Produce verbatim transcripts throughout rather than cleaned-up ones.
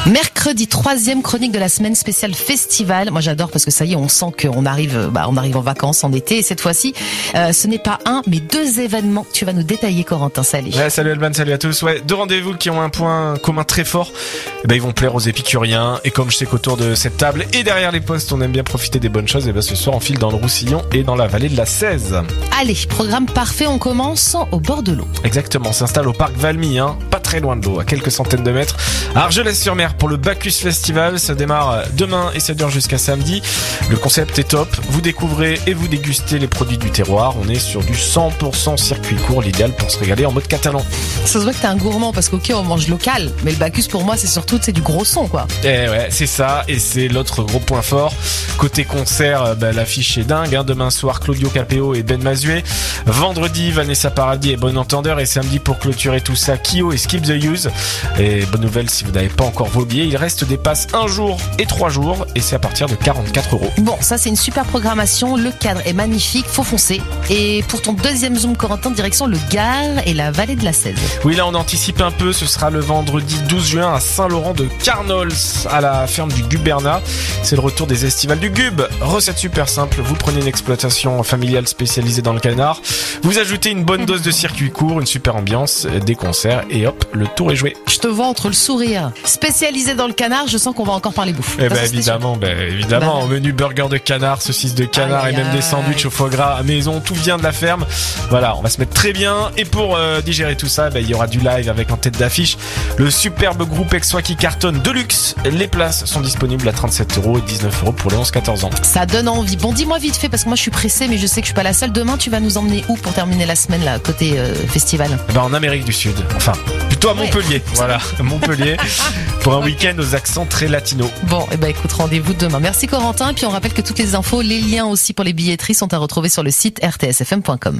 Mercredi, troisième chronique de la semaine spéciale festival. Moi j'adore parce que ça y est, on sent qu'on arrive, bah, on arrive en vacances en été. Et cette fois-ci, euh, ce n'est pas un, mais deux événements que tu vas nous détailler, Corentin. Salut. Ouais, salut Elban, salut à tous. Ouais, deux rendez-vous qui ont un point commun très fort. Eh ben, ils vont plaire aux épicuriens. Et comme je sais qu'autour de cette table et derrière les postes, on aime bien profiter des bonnes choses, et ben ce soir on file dans le Roussillon et dans la vallée de la Cèze. Allez, programme parfait. On commence au bord de l'eau. Exactement, on s'installe au parc Valmy, hein, pas très loin de l'eau, à quelques centaines de mètres. À Argelès-sur-Mer pour le Bacchus Festival. Ça démarre demain et ça dure jusqu'à samedi. Le concept est top. Vous découvrez et vous dégustez les produits du terroir. On est sur du cent pour cent circuit court, l'idéal pour se régaler en mode catalan. Ça se voit que t'es un gourmand parce qu'ok, on mange local, mais le Bacchus pour moi c'est surtout c'est du gros son quoi. Eh ouais, c'est ça, et c'est l'autre gros point fort. Côté concert, bah, l'affiche est dingue, hein. Demain soir, Claudio Capéo et Ben Mazué. Vendredi, Vanessa Paradis et Bon Entendeur. Et samedi, pour clôturer tout ça, Kyo et Skip the Use. Et bonne nouvelle, si vous n'avez pas encore vos billets, il reste des passes un jour et trois jours, et c'est à partir de quarante-quatre euros. Bon, ça c'est une super programmation, le cadre est magnifique, faut foncer. Et pour ton deuxième zoom, Corentin, direction le Gard et la vallée de la Cèze. Oui, là on anticipe un peu, ce sera le vendredi douze juin à Saint-Laurent de Carnols, à la ferme du Gubernat. C'est le retour des estivales du Gub. Recette super simple, vous prenez une exploitation familiale spécialisée dans le canard, vous ajoutez une bonne dose de circuit court, une super ambiance, des concerts, et hop, le tour est joué. Je te vois entre le sourire. Spécialisé dans le canard, je sens qu'on va encore parler bouffe. Eh ben évidemment, ben évidemment, bah, au menu burger de canard, saucisse de canard, aïe, et même aïe. Des sandwichs au foie gras à maison, tout vient de la ferme. Voilà, on va se mettre très bien. Et pour euh, digérer tout ça, ben, il y aura du live avec en tête d'affiche le superbe groupe Aixois qui cartonne de luxe. Les places sont disponibles à trente-sept euros et dix-neuf euros pour les onze quatorze ans. Ça donne envie. Bon, dis-moi vite fait parce que moi je suis pressée, mais je sais que je suis pas la seule. Demain, tu vas nous emmener où pour terminer la semaine là, côté euh, festival? Ben, en Amérique du Sud. Enfin, plutôt à Montpellier. Ouais. Voilà, Montpellier pour un week-end aux accents très latinos. Bon, et eh ben écoute, rendez-vous demain. Merci Corentin. Et puis on rappelle que toutes les infos, les liens aussi pour les billetteries sont à retrouver sur le site r t s f m point com.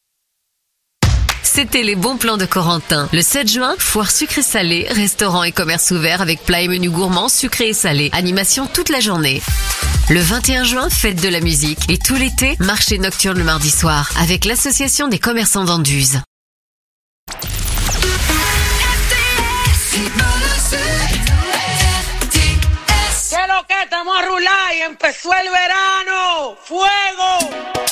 C'était les bons plans de Corentin. Le sept juin, foire sucré-salé, restaurant et commerce ouvert avec plats et menus gourmands sucrés et salés. Animation toute la journée. Le vingt et un juin, fête de la musique. Et tout l'été, marché nocturne le mardi soir avec l'association des commerçants d'Anduze. ¿Qué lo que estamos a rular y empezó el verano? ¡Fuego!